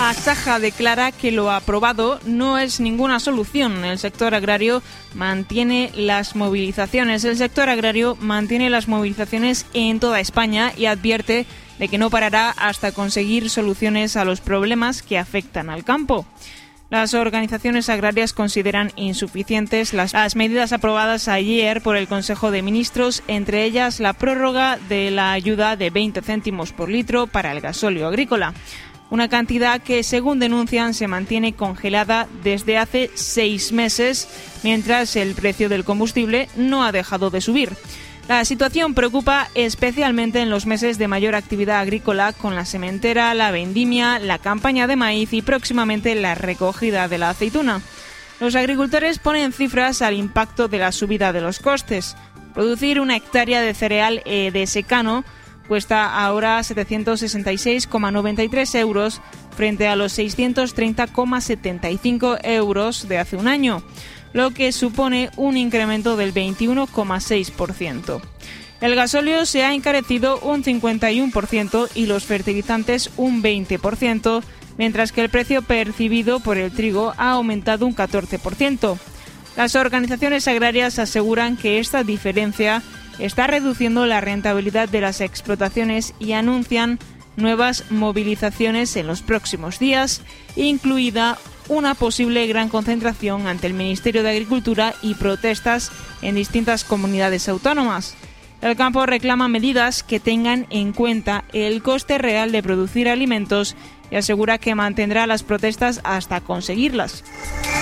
La Saja declara que lo aprobado no es ninguna solución. El sector agrario mantiene las movilizaciones. El sector agrario mantiene las movilizaciones en toda España y advierte de que no parará hasta conseguir soluciones a los problemas que afectan al campo. Las organizaciones agrarias consideran insuficientes las medidas aprobadas ayer por el Consejo de Ministros, entre ellas la prórroga de la ayuda de 20 céntimos por litro para el gasóleo agrícola. Una cantidad que, según denuncian, se mantiene congelada desde hace 6 meses, mientras el precio del combustible no ha dejado de subir. La situación preocupa especialmente en los meses de mayor actividad agrícola, con la sementera, la vendimia, la campaña de maíz y próximamente la recogida de la aceituna. Los agricultores ponen cifras al impacto de la subida de los costes. Producir una hectárea de cereal de secano cuesta ahora 766,93 euros frente a los 630,75 euros de hace un año, lo que supone un incremento del 21,6%. El gasóleo se ha encarecido un 51% y los fertilizantes un 20%, mientras que el precio percibido por el trigo ha aumentado un 14%. Las organizaciones agrarias aseguran que esta diferencia está reduciendo la rentabilidad de las explotaciones y anuncian nuevas movilizaciones en los próximos días, incluida una posible gran concentración ante el Ministerio de Agricultura y protestas en distintas comunidades autónomas. El campo reclama medidas que tengan en cuenta el coste real de producir alimentos y asegura que mantendrá las protestas hasta conseguirlas.